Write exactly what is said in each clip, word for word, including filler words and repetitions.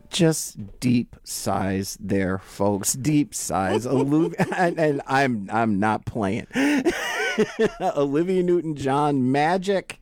Just deep sighs there, folks. Deep sighs. Olivia, and, and I'm I'm not playing. Olivia Newton-John, Magic,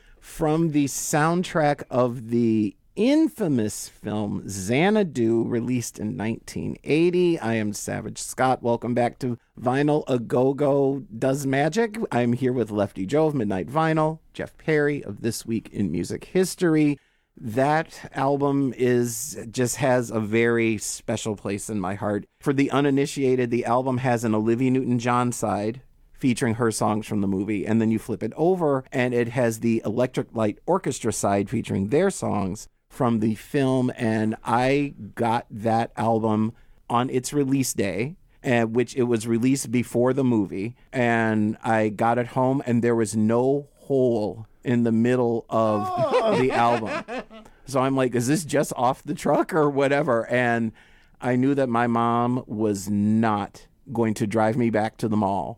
from the soundtrack of the infamous film Xanadu, released in nineteen eighty. I am Savage Scott. Welcome back to Vinyl A Go-Go Does Magic. I'm here with Lefty Joe of Midnight Vinyl, Jeff Perry of This Week in Music History. That album is just has a very special place in my heart. For the uninitiated, the album has an Olivia Newton-John side featuring her songs from the movie, and then you flip it over and it has the Electric Light Orchestra side featuring their songs from the film. And I got that album on its release day, and which it was released before the movie, and I got it home and there was no hole in the middle of oh. the album. So I'm like, is this just off the truck or whatever? And I knew that my mom was not going to drive me back to the mall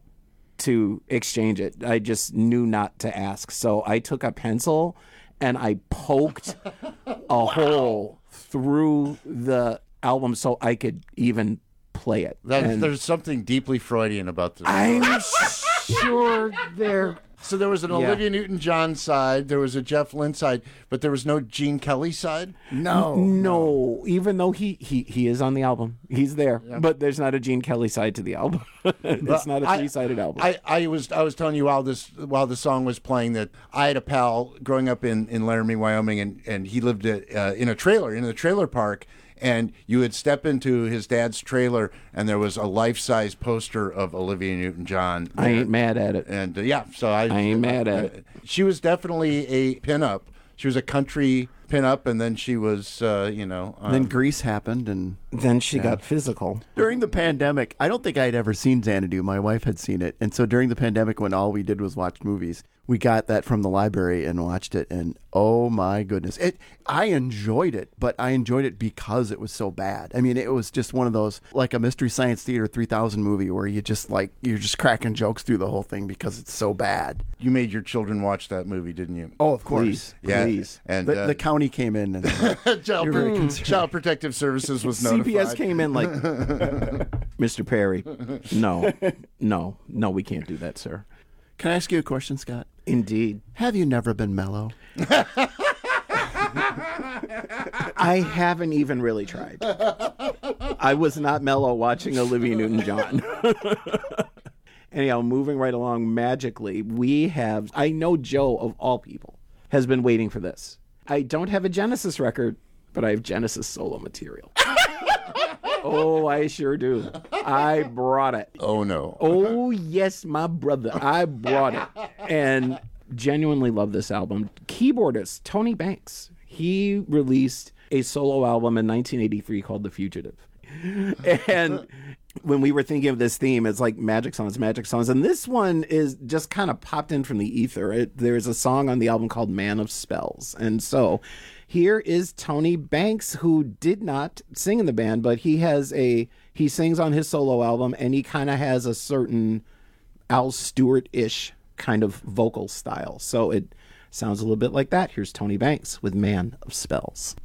to exchange it. I just knew not to ask. So I took a pencil and I poked a wow. hole through the album so I could even play it. That, there's something deeply Freudian about this. I'm sure there... So there was an yeah. Olivia Newton-John side, there was a Jeff Lynne side, but there was no Gene Kelly side? No. No, even though he, he, he is on the album. He's there, yeah. but there's not a Gene Kelly side to the album. It's not a three-sided I, album. I, I was I was telling you while this while the song was playing that I had a pal growing up in, in Laramie, Wyoming, and, and he lived at, uh, in a trailer, in a trailer park. And you would step into his dad's trailer, and there was a life-size poster of Olivia Newton-John. I ain't mad at it. And uh, yeah, so I, I ain't mad at it. She was definitely a pinup. She was a country pinup, and then she was, uh, you know. Um, then Grease happened, and then she yeah. got physical. During the pandemic, I don't think I'd ever seen Xanadu. My wife had seen it, and so during the pandemic, when all we did was watch movies, we got that from the library and watched it, and oh my goodness. It I enjoyed it, but I enjoyed it because it was so bad. I mean, it was just one of those, like a Mystery Science Theater three thousand movie where you just like, you're just cracking jokes through the whole thing because it's so bad. You made your children watch that movie, didn't you? Oh, of course. Please. Yeah. Please. And the, uh, the county came in and uh, Child, Pro- Child Protective Services was notified. C P S came in like, Mister Perry, no, no, no, we can't do that, sir. Can I ask you a question, Scott? Indeed. Have you never been mellow? I haven't even really tried. I was not mellow watching Olivia Newton-John. Anyhow, moving right along magically, we have, I know Joe, of all people, has been waiting for this. I don't have a Genesis record, but I have Genesis solo material. Oh, I sure do. I brought it. Oh, no. Oh, yes, my brother. I brought it. And genuinely love this album. Keyboardist Tony Banks. He released a solo album in nineteen eighty-three called The Fugitive. And when we were thinking of this theme, it's like magic songs, magic songs. And this one is just kind of popped in from the ether. It, there's a song on the album called Man of Spells. And so here is Tony Banks, who did not sing in the band, but he has a, he sings on his solo album, and he kind of has a certain Al Stewart-ish kind of vocal style. So it sounds a little bit like that. Here's Tony Banks with Man of Spells.